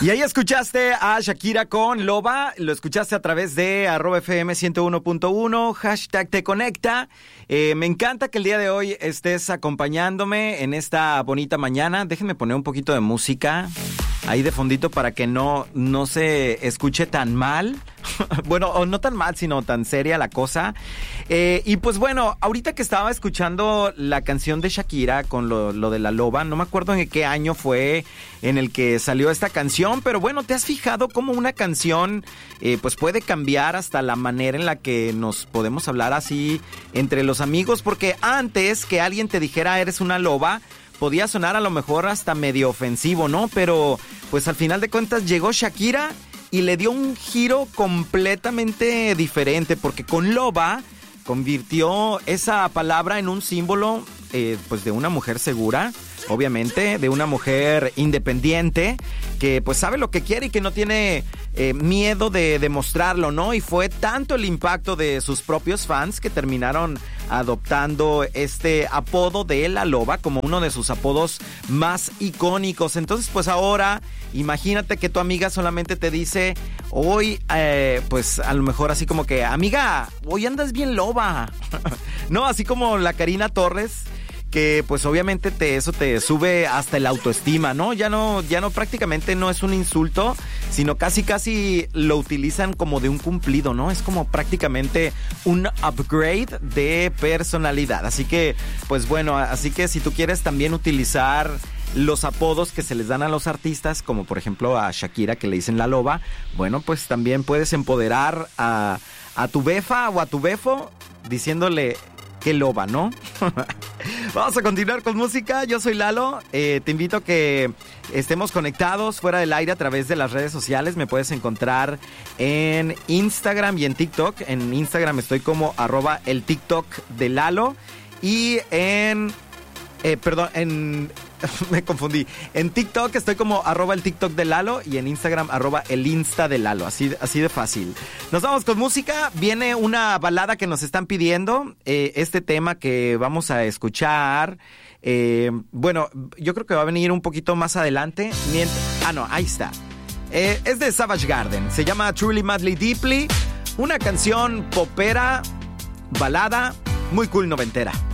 Y ahí escuchaste a Shakira con Loba, lo escuchaste a través de @FM 101.1, hashtag te conecta. Me encanta que el día de hoy estés acompañándome en esta bonita mañana. Déjenme poner un poquito de música ahí de fondito para que no se escuche tan mal. Bueno, o no tan mal, sino tan seria la cosa. Y pues bueno, ahorita que estaba escuchando la canción de Shakira con lo de la loba, no me acuerdo en qué año fue en el que salió esta canción, pero bueno, ¿te has fijado cómo una canción pues puede cambiar hasta la manera en la que nos podemos hablar así entre los amigos? Porque antes que alguien te dijera eres una loba, podía sonar a lo mejor hasta medio ofensivo, ¿no? Pero pues al final de cuentas llegó Shakira y le dio un giro completamente diferente, porque con loba convirtió esa palabra en un símbolo pues de una mujer segura, obviamente, de una mujer independiente que pues sabe lo que quiere y que no tiene miedo de demostrarlo, ¿no? Y fue tanto el impacto de sus propios fans que terminaron adoptando este apodo de La Loba como uno de sus apodos más icónicos. Entonces pues ahora imagínate que tu amiga solamente te dice hoy, pues a lo mejor así como que, amiga, hoy andas bien loba. No, así como la Karina Torres, que pues obviamente eso te sube hasta el autoestima, ¿no? Ya no prácticamente no es un insulto, sino casi lo utilizan como de un cumplido, ¿no? Es como prácticamente un upgrade de personalidad. Así que, pues bueno, así que si tú quieres también utilizar los apodos que se les dan a los artistas, como por ejemplo a Shakira que le dicen La Loba, bueno, pues también puedes empoderar a tu befa o a tu befo diciéndole qué loba, ¿no? Vamos a continuar con música. Yo soy Lalo. Te invito a que estemos conectados fuera del aire a través de las redes sociales. Me puedes encontrar en Instagram y en TikTok. En Instagram estoy como @el TikTok de Lalo. Y me confundí. En TikTok estoy como @el TikTok de Lalo y en Instagram @el Insta de Lalo. Así de fácil. Nos vamos con música. Viene una balada que nos están pidiendo. Este tema que vamos a escuchar. Bueno, yo creo que va a venir un poquito más adelante. No, ahí está. Es de Savage Garden. Se llama Truly Madly Deeply. Una canción popera, balada, muy cool noventera.